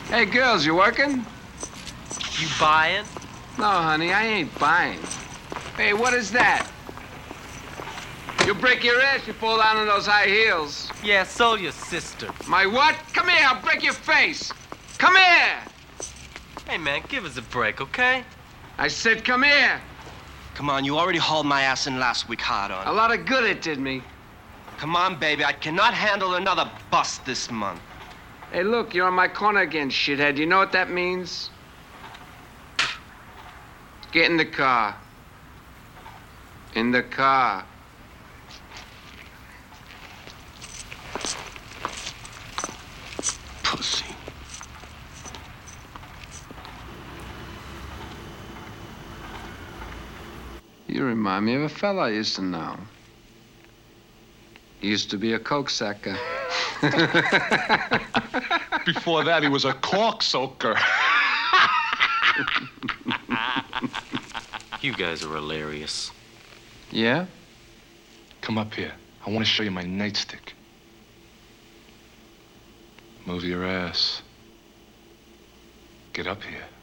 Hey, girls, you working? You buying? No, honey, I ain't buying. Hey, what is that? You break your ass, you fall down on those high heels. Yeah, so your sister. My what? Come here, I'll break your face. Come here! Hey, man, give us a break, okay? I said come here. Come on, you already hauled my ass in last week hard on. A lot of good it did me. Come on, baby, I cannot handle another bust this month. Hey, look, you're on my corner again, shithead. You know what that means? Get in the car. In the car. Pussy. You remind me of a fella I used to know. He used to be a coke sucker. Before that, he was a cork soaker. You guys are hilarious. Yeah? Come up here. I want to show you my nightstick. Move your ass. Get up here.